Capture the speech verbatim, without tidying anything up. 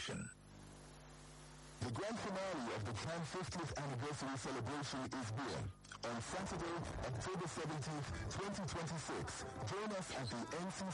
celebration. The grand finale of the Tran fiftieth anniversary celebration is here on Saturday, October seventeenth, twenty twenty-six. Join us at the N C